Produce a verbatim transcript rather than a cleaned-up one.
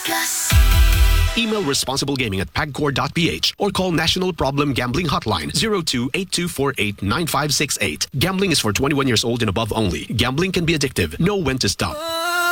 Plus. Email responsiblegaming at pagcor dot p h or call National Problem Gambling Hotline zero two eight two four eight nine five six eight. Gambling is for twenty-one years old and above only. Gambling can be addictive. Know when to stop.